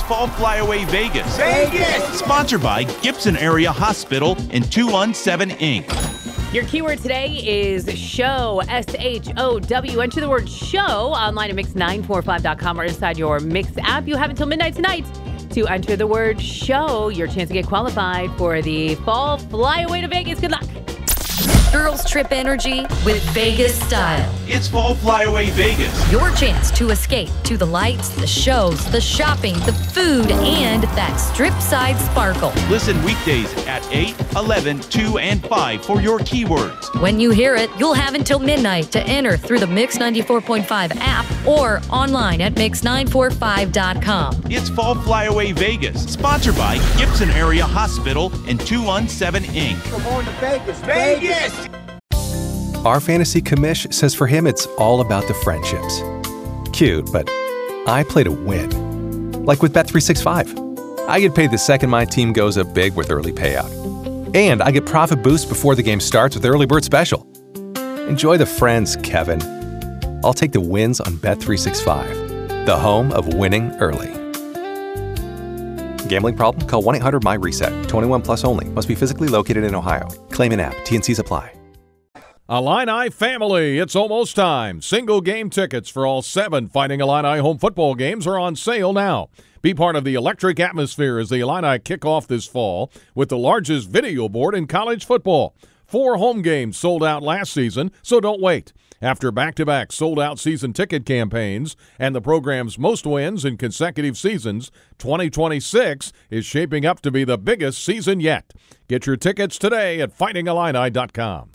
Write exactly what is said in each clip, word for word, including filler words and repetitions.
Fall Flyaway Vegas. Vegas! Sponsored by Gibson Area Hospital and two one seven Incorporated. Your keyword today is show, S H O W. Enter the word show online at mix nine four five dot com or inside your Mix app. You have until midnight tonight to enter the word show. Your chance to get qualified for the Fall Flyaway to Vegas. Good luck. Girls Trip Energy with Vegas Style. It's Fall Flyaway Vegas. Your chance to escape to the lights, the shows, the shopping, the food, and that strip-side sparkle. Listen weekdays at eight, eleven, two, and five for your keywords. When you hear it, you'll have until midnight to enter through the Mix ninety-four point five app or online at mix nine four five dot com. It's Fall Flyaway Vegas. Sponsored by Gibson Area Hospital and two one seven Incorporated. We're going to Vegas. Vegas! Our fantasy commish says for him it's all about the friendships. Cute, but I play to win. Like with Bet three sixty-five. I get paid the second my team goes up big with early payout. And I get profit boost before the game starts with Early Bird Special. Enjoy the friends, Kevin. I'll take the wins on Bet three sixty-five, the home of winning early. Gambling problem? Call one eight hundred M Y RESET. twenty-one plus only. Must be physically located in Ohio. Claim in app. T and Cs apply. Illini family, it's almost time. Single game tickets for all seven Fighting Illini home football games are on sale now. Be part of the electric atmosphere as the Illini kick off this fall with the largest video board in college football. Four home games sold out last season, so don't wait. After back-to-back sold-out season ticket campaigns and the program's most wins in consecutive seasons, twenty twenty-six is shaping up to be the biggest season yet. Get your tickets today at fighting illini dot com.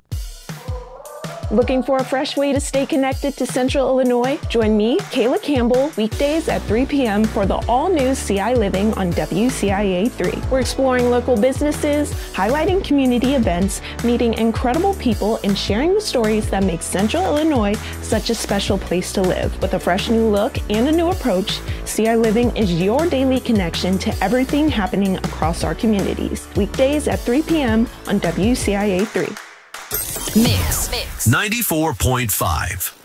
Looking for a fresh way to stay connected to Central Illinois? Join me, Kayla Campbell, weekdays at three p m for the all-new C I Living on W C I A three. We're exploring local businesses, highlighting community events, meeting incredible people, and sharing the stories that make Central Illinois such a special place to live. With a fresh new look and a new approach, C I Living is your daily connection to everything happening across our communities. Weekdays at three p m on W C I A three. Mix. Mix. ninety-four point five.